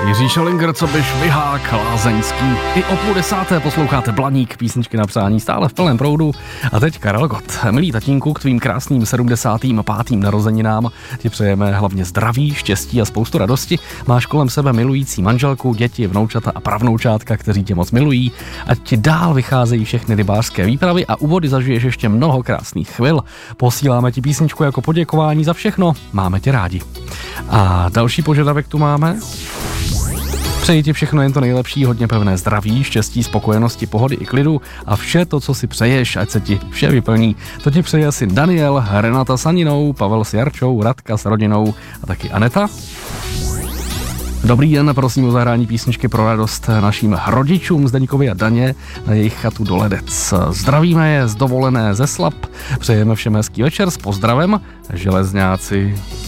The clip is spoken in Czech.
Jiří Šelinger, co byš vyhák lázeňský. I o 9:30 posloucháte Blaník, písničky na přání stále v plném proudu. A teď Karel Gott. Milý tatínku, k tvým krásným 75. narozeninám ti přejeme hlavně zdraví, štěstí a spoustu radosti. Máš kolem sebe milující manželku, děti, vnoučata a pravnoučátka, kteří tě moc milují. Ať ti dál vycházejí všechny rybářské výpravy a u vody zažiješ ještě mnoho krásných chvil. Posíláme ti písničku jako poděkování za všechno. Máme tě rádi. A další požadavek tu máme. Přeji ti všechno jen to nejlepší, hodně pevné zdraví, štěstí, spokojenosti, pohody i klidu a vše to, co si přeješ, ať se ti vše vyplní. To ti přeje asi Daniel, Renata s Aninou, Pavel s Jarčou, Radka s rodinou a taky Aneta. Dobrý den, prosím o zahrání písničky pro radost našim rodičům Zdeňkovi a Daně na jejich chatu do Ledec. Zdravíme je z dovolené ze Slap, přejeme všem hezký večer s pozdravem, železňáci.